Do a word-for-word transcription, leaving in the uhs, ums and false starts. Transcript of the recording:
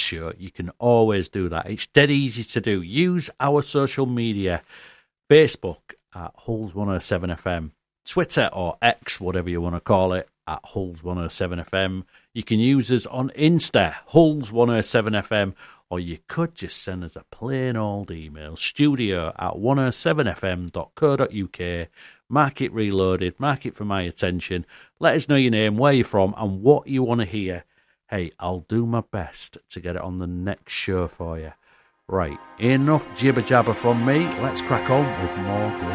show, you can always do that. It's dead easy to do. Use our social media, Facebook at Hulls one oh seven F M, Twitter or X, whatever you want to call it, at Hulls one oh seven F M. You can use us on Insta, Hulls one oh seven F M, or you could just send us a plain old email, studio at one oh seven f m dot co dot u k. Mark it reloaded, mark it for my attention. Let us know your name, where you're from, and what you want to hear. Hey, I'll do my best to get it on the next show for you. Right, enough jibber jabber from me. Let's crack on with more great